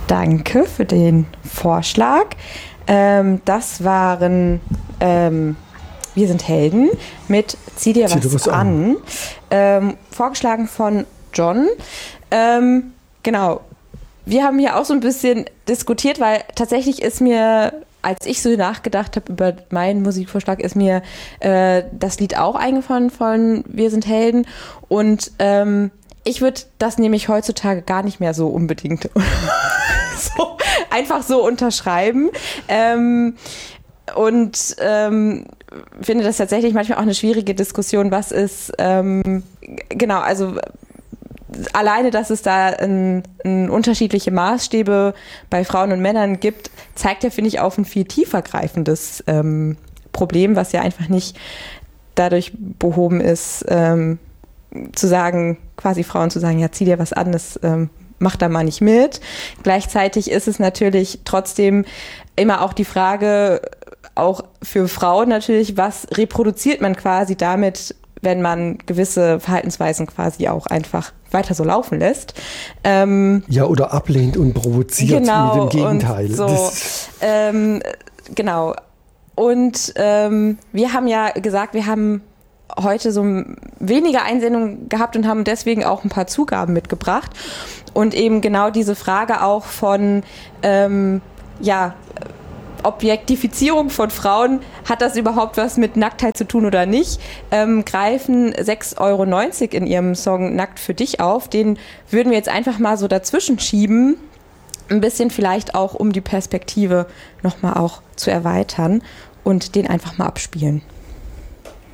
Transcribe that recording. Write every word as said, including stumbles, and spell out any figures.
Danke für den Vorschlag. Ähm, das waren ähm, Wir sind Helden mit Zieh dir Zieh was, dir was an. an. Ähm, vorgeschlagen von John. Ähm, genau. Wir haben hier auch so ein bisschen diskutiert, weil tatsächlich ist mir, als ich so nachgedacht habe über meinen Musikvorschlag, ist mir äh, das Lied auch eingefallen von Wir sind Helden. Und ähm, ich würde das nämlich heutzutage gar nicht mehr so unbedingt so, einfach so unterschreiben. Ähm, und ähm, finde das tatsächlich manchmal auch eine schwierige Diskussion, was ist, ähm, genau, also alleine, dass es da ein, ein unterschiedliche Maßstäbe bei Frauen und Männern gibt, zeigt ja, finde ich, auf ein viel tiefergreifendes ähm, Problem, was ja einfach nicht dadurch behoben ist, ähm, zu sagen, quasi Frauen zu sagen, ja, zieh dir was an, das ähm, mach da mal nicht mit. Gleichzeitig ist es natürlich trotzdem immer auch die Frage, auch für Frauen natürlich, was reproduziert man quasi damit, wenn man gewisse Verhaltensweisen quasi auch einfach weiter so laufen lässt. Ähm, ja, oder ablehnt und provoziert genau, mit dem Gegenteil. Und so, ähm, genau. Und ähm, wir haben ja gesagt, wir haben heute so weniger Einsendungen gehabt und haben deswegen auch ein paar Zugaben mitgebracht. Und eben genau diese Frage auch von, ähm, ja, Objektifizierung von Frauen, hat das überhaupt was mit Nacktheit zu tun oder nicht, ähm, greifen sechs Euro neunzig in ihrem Song Nackt für dich auf. Den würden wir jetzt einfach mal so dazwischen schieben, ein bisschen vielleicht auch, um die Perspektive nochmal auch zu erweitern und den einfach mal abspielen.